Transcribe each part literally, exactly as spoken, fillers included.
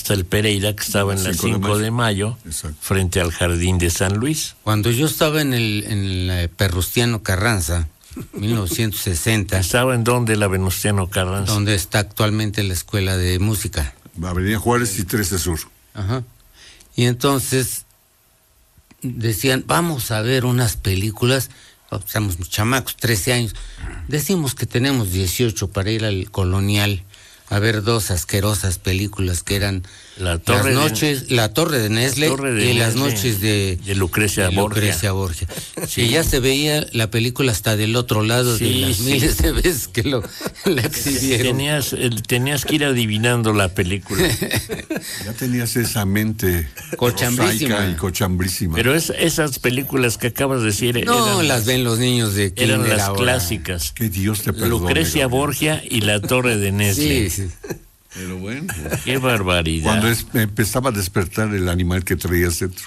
hasta el Pereira, que estaba en la cinco de mayo, frente al Jardín de San Luis. Cuando yo estaba en el, en el Perrustiano Carranza, mil novecientos sesenta. ¿Estaba en dónde la Venustiano Carranza? Donde está actualmente la Escuela de Música. Avenida Juárez y trece Sur. Ajá. Y entonces decían, vamos a ver unas películas, estamos chamacos, trece años, decimos que tenemos dieciocho para ir al Colonial a ver dos asquerosas películas que eran La Torre las noches, de, La Torre de Nesle Torre de y Nesle, Las noches de, de Lucrecia, de Lucrecia Borgia. Borgia. Sí. Y ya se veía la película hasta del otro lado, sí, de las sí. miles de veces que lo la exhibieron. Tenías, el, tenías que ir adivinando la película. Ya tenías esa mente cochambrísima y cochambrísima. Pero es, esas películas que acabas de decir no eran, las ven los niños de eran kinder las ahora. clásicas. Que Dios te perdone. Lucrecia Gabriel. Borgia y La Torre de Nesle. Sí, sí. Pero bueno. Qué barbaridad. Cuando es, empezaba a despertar el animal que traías dentro.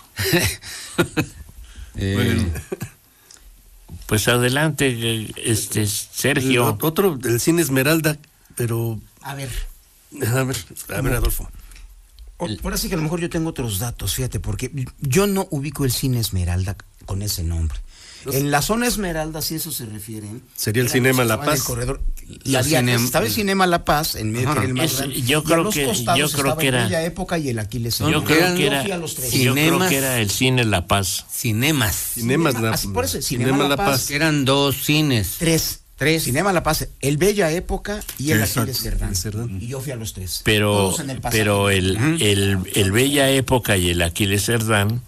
eh, Bueno. Pues adelante, este Sergio. El otro, el cine Esmeralda, pero... A ver. A ver, a ver, Adolfo. O, por así que a lo mejor yo tengo otros datos, fíjate, porque yo no ubico el cine Esmeralda con ese nombre. En la zona Esmeralda, si eso se refiere. Sería el Cinema La Paz. El corredor, y Los había, cinem- estaba el Cinema La Paz, en medio Ajá. que era el más Es- grande, yo y creo a los que- costados yo creo estaba que el era- Bella Época y el Aquiles. Yo No, creo eran- que yo era, fui a los tres. yo creo Cinemas. que era el cine La Paz. Cinemas. Cinemas Cinema- La, así por eso, Cinema Cinema La La Paz. Paz. Eran dos cines. Tres. Tres. Cinema La Paz, el Bella Época y el Exacto. Aquiles Cerdán. Cerdán. Y yo fui a los tres. Pero, Todos en el pasaje. pero el, el, el Bella Época y el Aquiles Cerdán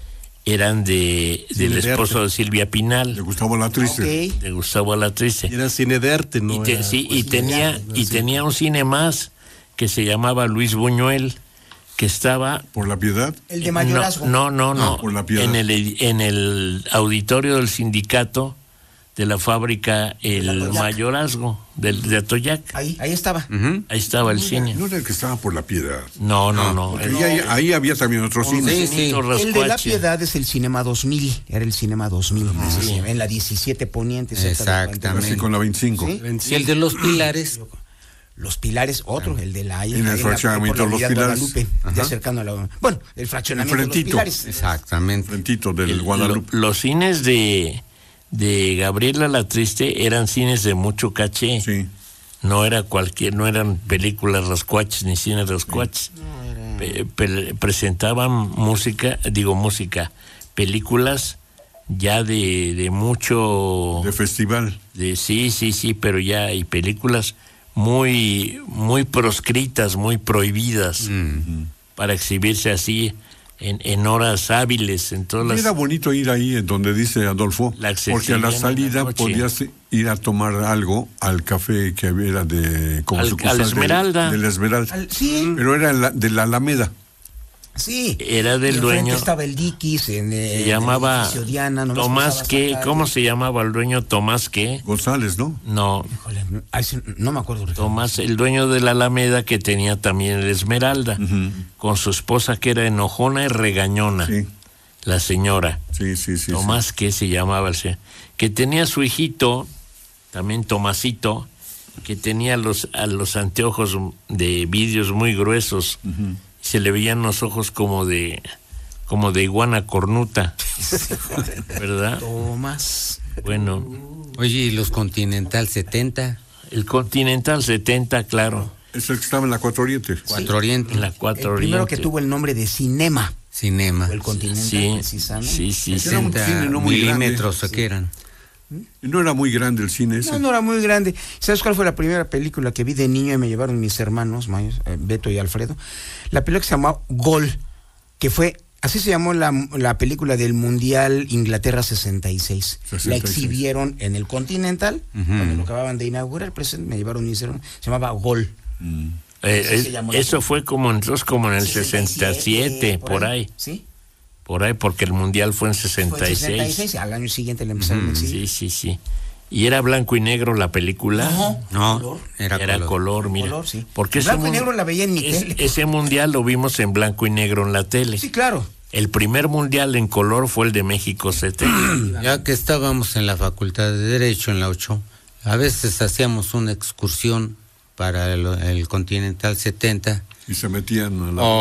eran de del Cine de esposo arte. de Silvia Le Pinal, gustaba la triste. Ok. de Gustavo Alatriste. Era cine de arte, ¿no? Y, te- era- sí, pues, y sí, tenía ya, y sí. tenía un cine más que se llamaba Luis Buñuel, que estaba Por la piedad. El de Mayorazgo. no no no, Ah, por la Piedad. en el edi- en el auditorio del sindicato de la fábrica El Atoyac. Mayorazgo del de Atoyac. Ahí, ahí estaba. Ujú. Ahí estaba el cine. No era el que estaba por la piedad. No, no, no. Porque ahí, ahí había también otro cine. Sí, sí. Cinito El de la Rascuache. Piedad es el Cinema dos mil, era el Cinema dos mil, así se llama, en la diecisiete Poniente. cerca de Exactamente. Así con la veinticinco. Sí. Y el de los Pilares. Los Pilares, otro, el de la... ahí- En el ahí la- fraccionamiento por la Los Avenida Pilares. Guadalupe, ya Ajá. cercano a la... Bueno, el fraccionamiento de Los Enfrentito. Pilares. Exactamente. Frentito del El- Guadalupe. lo- los cines de, de Gabriela Alatriste eran cines de mucho caché. Sí. No era cualquier, no eran películas rascuaches ni cines rascuaches. Pe- pe- presentaban música, digo música, películas ya de, de mucho, De festival. de sí, sí, sí, pero ya hay películas muy, muy proscritas, muy prohibidas Mm. para exhibirse así en, en horas hábiles, en todas Y las... era bonito ir ahí en donde dice Adolfo, La porque a exhibición la en la salida noche. podías ir a tomar algo al café que era de como Al- sucursal al Esmeralda. De, de la Esmeralda. Al- sí, Pero era la- de la Alameda. sí. Era del Y enfrente dueño. estaba el Dikis, en, eh, Se en el llamaba edificio Diana, nomás Tomás pasabas qué, acá, ¿cómo y- se llamaba el dueño? Tomás qué? González, ¿no? No, Híjole, ay, sí, no me acuerdo. Ricardo. Tomás, el dueño de la Alameda que tenía también el Esmeralda, con su esposa que era enojona y regañona, Sí, la señora. sí, sí, sí. Tomás qué se llamaba el señor, que tenía su hijito, también Tomasito, que tenía los, a los anteojos de vidrios muy gruesos, se le veían los ojos como de como de iguana cornuta, ¿verdad? Tomás. Bueno, Oye, ¿y los Continental setenta? el Continental setenta, claro, Sí. Es el que estaba en la Cuatro Oriente. Cuatro Oriente. en la El cuatro primero Oriente. que tuvo el nombre de Cinema, Cinema. o el Continental, Sí, precisamente. sí, sí, sí. Era un sesenta cine no muy milímetros, grande. ¿o qué eran? No era muy grande el cine ese. No, no era muy grande. ¿Sabes cuál fue la primera película que vi de niño y me llevaron mis hermanos, mayos, eh, Beto y Alfredo? La película que se llamaba Gol, que fue, así se llamó la, la película del Mundial Inglaterra sesenta y seis. sesenta y La seis. exhibieron en el Continental, Ujú. cuando lo acababan de inaugurar, presente, me llevaron mis hermanos, se llamaba Gol. Eh, Así se eh, llamó la eso película. fue como entonces como en el sesenta y siete, por ahí, ¿Sí? por ahí, porque el mundial fue en Fue sesenta en y sesenta y seis. seis, al año siguiente le empezaron a exhibir. Sí, sí, sí. ¿Y era blanco y negro la película? No, No, color. era, Era color, color. mira. Color, sí. Porque ese Blanco y mun- negro la veía en mi es- tele. ese mundial lo vimos en blanco y negro en la tele. Sí, claro. El primer mundial en color fue el de México setenta. Ya que estábamos en la Facultad de Derecho, en la ocho, a veces hacíamos una excursión para el, el Continental setenta. Y se metían a la... O